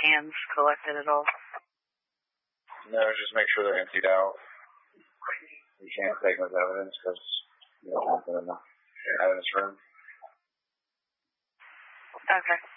cans collected at all? No, just make sure they're emptied out. You can't take them as evidence because you don't want them in the evidence room. Okay.